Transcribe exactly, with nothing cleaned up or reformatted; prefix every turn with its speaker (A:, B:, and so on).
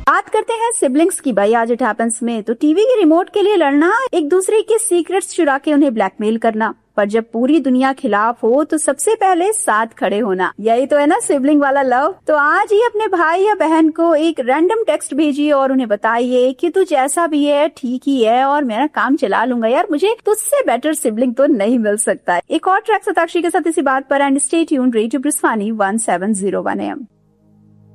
A: बात करते हैं सिबलिंग्स की। भाई आज इट हैपेंस में तो टीवी के रिमोट के लिए लड़ना, एक दूसरे के सीक्रेट्स चुरा के उन्हें ब्लैकमेल करना, पर जब पूरी दुनिया खिलाफ हो तो सबसे पहले साथ खड़े होना। यही तो है ना सिबलिंग वाला लव। तो आज ही अपने भाई या बहन को एक रैंडम टेक्स्ट भेजिए और उन्हें बताइए कि तू जैसा भी है ठीक ही है और मेरा काम चला लूंगा यार, मुझे तुझसे बेटर सिबलिंग तो नहीं मिल सकता है। एक और ट्रैक सताक्षी के साथ इसी बात पर, and stay tuned, radio ब्रिस्वानी one seven zero one M.